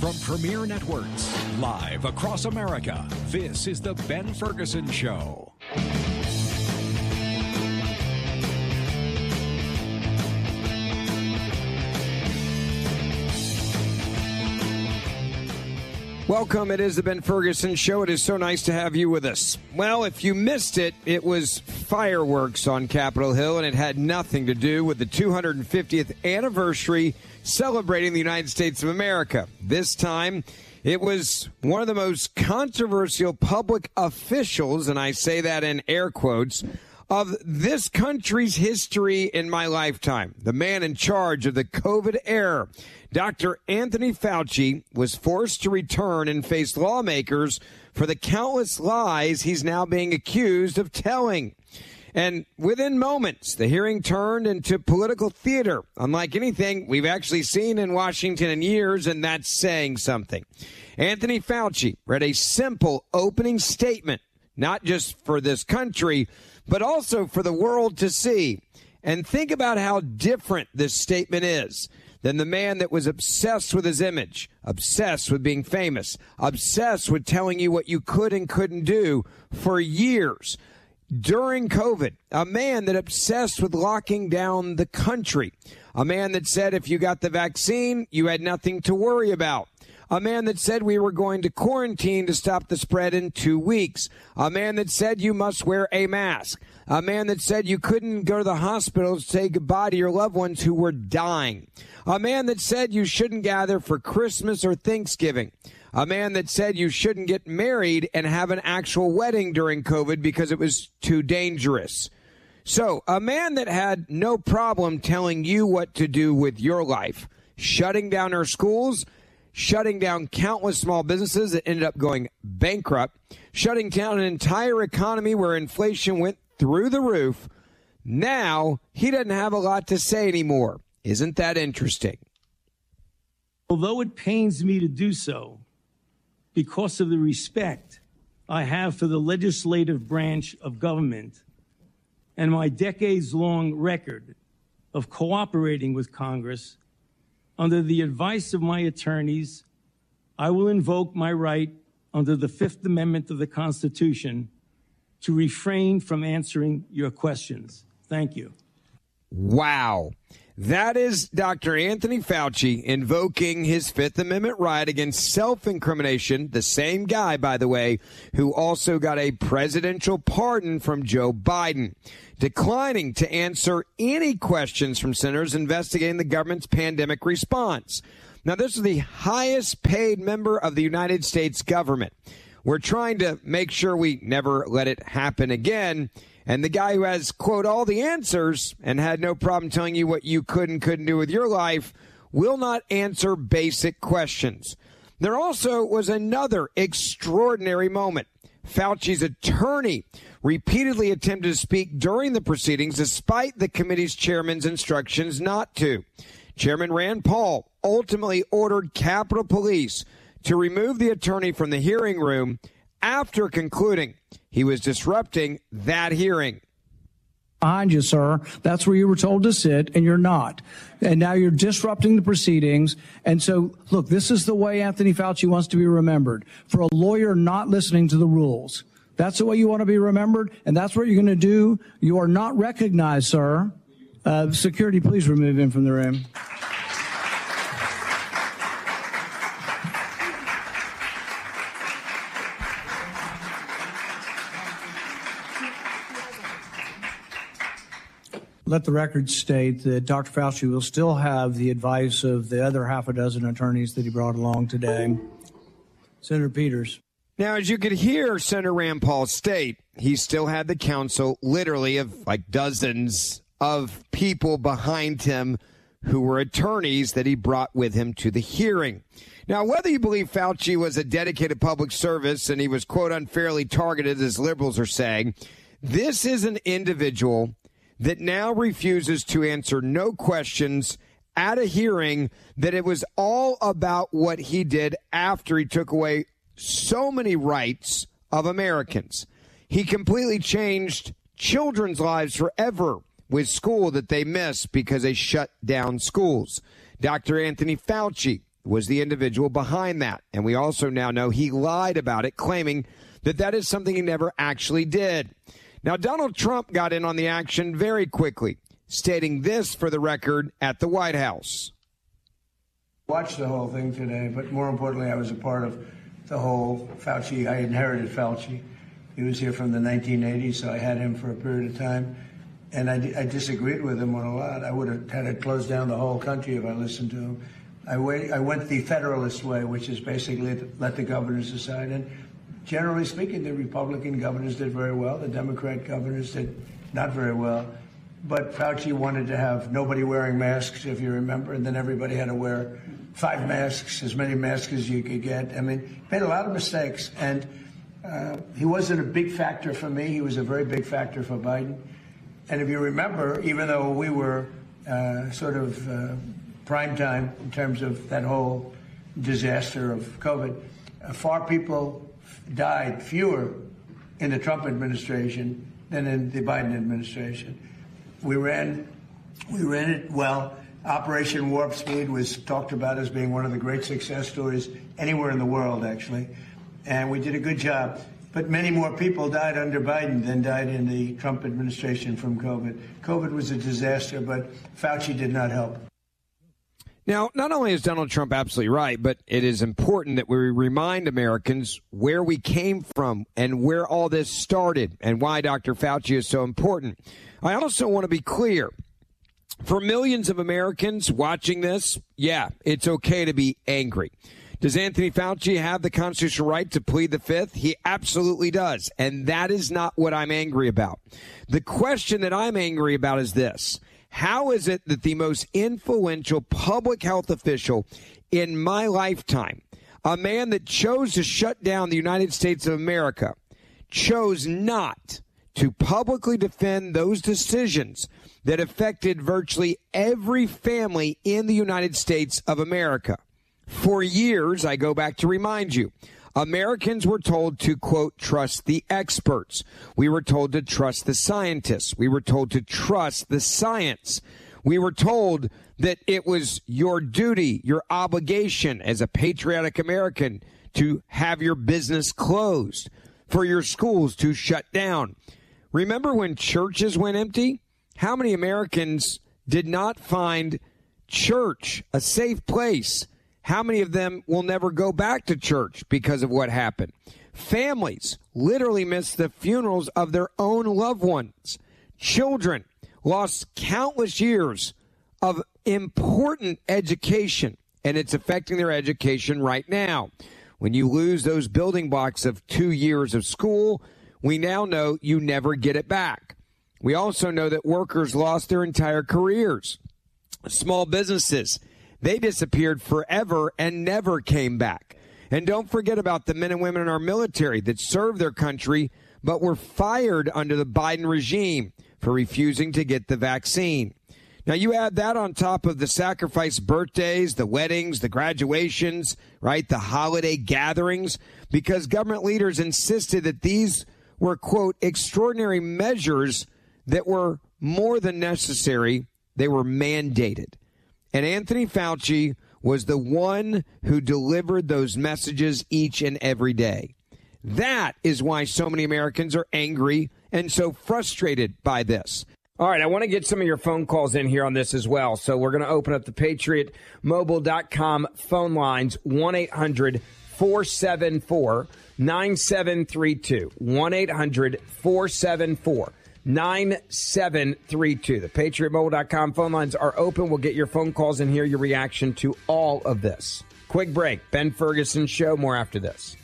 From Premier Networks, live across America, this is The Ben Ferguson Show. Welcome. It is the Ben Ferguson Show. It is so nice to have you with us. Well, if you missed it, it was fireworks on Capitol Hill, and it had nothing to do with the 250th anniversary celebrating the United States of America. This time, it was one of the most controversial public officials, and I say that in air quotes, of this country's history in my lifetime. The man in charge of the COVID era, Dr. Anthony Fauci, was forced to return and face lawmakers for the countless lies he's now being accused of telling. And within moments, the hearing turned into political theater, unlike anything we've actually seen in Washington in years, and that's saying something. Anthony Fauci read a simple opening statement, not just for this country, but also for the world to see. And think about how different this statement is than the man that was obsessed with his image, obsessed with being famous, obsessed with telling you what you could and couldn't do for years. During COVID, a man that obsessed with locking down the country, a man that said if you got the vaccine, you had nothing to worry about. A man that said we were going to quarantine to stop the spread in 2 weeks. A man that said you must wear a mask. A man that said you couldn't go to the hospital to say goodbye to your loved ones who were dying. A man that said you shouldn't gather for Christmas or Thanksgiving. A man that said you shouldn't get married and have an actual wedding during COVID because it was too dangerous. So, a man that had no problem telling you what to do with your life, shutting down our schools, shutting down countless small businesses that ended up going bankrupt, shutting down an entire economy where inflation went through the roof. Now, he doesn't have a lot to say anymore. Isn't that interesting? Although it pains me to do so, because of the respect I have for the legislative branch of government and my decades-long record of cooperating with Congress, under the advice of my attorneys, I will invoke my right under the Fifth Amendment of the Constitution to refrain from answering your questions. Thank you. Wow. That is Dr. Anthony Fauci invoking his Fifth Amendment right against self-incrimination, the same guy, by the way, who also got a presidential pardon from Joe Biden, declining to answer any questions from senators investigating the government's pandemic response. Now, this is the highest paid member of the United States government. We're trying to make sure we never let it happen again. And the guy who has, quote, all the answers and had no problem telling you what you could and couldn't do with your life will not answer basic questions. There also was another extraordinary moment. Fauci's attorney repeatedly attempted to speak during the proceedings despite the committee's chairman's instructions not to. Chairman Rand Paul ultimately ordered Capitol Police to remove the attorney from the hearing room after concluding he was disrupting that hearing. Behind you, sir. That's where you were told to sit, and you're not. And now you're disrupting the proceedings. And so, look, this is the way Anthony Fauci wants to be remembered, for a lawyer not listening to the rules. That's the way you want to be remembered, and that's what you're going to do. You are not recognized, sir. Security, please remove him from the room. Let the record state that Dr. Fauci will still have the advice of the other half a dozen attorneys that he brought along today. Senator Peters. Now, as you could hear Senator Rand Paul state, he still had the counsel literally of like dozens of people behind him who were attorneys that he brought with him to the hearing. Now, whether you believe Fauci was a dedicated public service and he was, quote, unfairly targeted, as liberals are saying, this is an individual that now refuses to answer no questions at a hearing, that it was all about what he did after he took away so many rights of Americans. He completely changed children's lives forever with school that they missed because they shut down schools. Dr. Anthony Fauci was the individual behind that. And we also now know he lied about it, claiming that that is something he never actually did. Now, Donald Trump got in on the action very quickly, stating this for the record at the White House. Watched the whole thing today, but more importantly, I was a part of the whole Fauci. I inherited Fauci. He was here from the 1980s, so I had him for a period of time. And I disagreed with him on a lot. I would have had to close down the whole country if I listened to him. I went the Federalist way, which is basically let the governors decide. And generally speaking, the Republican governors did very well. The Democrat governors did not very well. But Fauci wanted to have nobody wearing masks, if you remember, and then everybody had to wear 5 masks, as many masks as you could get. I mean, made a lot of mistakes. And he wasn't a big factor for me. He was a very big factor for Biden. And if you remember, even though we were sort of prime time in terms of that whole disaster of COVID, far people died, fewer in the Trump administration than in the Biden administration. We ran it well. Operation Warp Speed was talked about as being one of the great success stories anywhere in the world, actually. And we did a good job. But many more people died under Biden than died in the Trump administration from COVID. COVID was a disaster, but Fauci did not help. Now, not only is Donald Trump absolutely right, but it is important that we remind Americans where we came from and where all this started and why Dr. Fauci is so important. I also want to be clear. For millions of Americans watching this, yeah, it's okay to be angry. Does Anthony Fauci have the constitutional right to plead the fifth? He absolutely does. And that is not what I'm angry about. The question that I'm angry about is this. How is it that the most influential public health official in my lifetime, a man that chose to shut down the United States of America, chose not to publicly defend those decisions that affected virtually every family in the United States of America? For years, I go back to remind you, Americans were told to, quote, trust the experts. We were told to trust the scientists. We were told to trust the science. We were told that it was your duty, your obligation as a patriotic American to have your business closed, for your schools to shut down. Remember when churches went empty? How many Americans did not find church a safe place? How many of them will never go back to church because of what happened? Families literally missed the funerals of their own loved ones. Children lost countless years of important education, and it's affecting their education right now. When you lose those building blocks of 2 years of school, we now know you never get it back. We also know that workers lost their entire careers. Small businesses, they disappeared forever and never came back. And don't forget about the men and women in our military that served their country but were fired under the Biden regime for refusing to get the vaccine. Now, you add that on top of the sacrifice birthdays, the weddings, the graduations, right, the holiday gatherings, because government leaders insisted that these were, quote, extraordinary measures that were more than necessary. They were mandated. And Anthony Fauci was the one who delivered those messages each and every day. That is why so many Americans are angry and so frustrated by this. All right, I want to get some of your phone calls in here on this as well. So we're going to open up the PatriotMobile.com phone lines, 1-800-474-9732, 1-800-474-9732. The PatriotMobile.com phone lines are open. We'll get your phone calls and hear your reaction to all of this. Quick break. Ben Ferguson Show. More after this.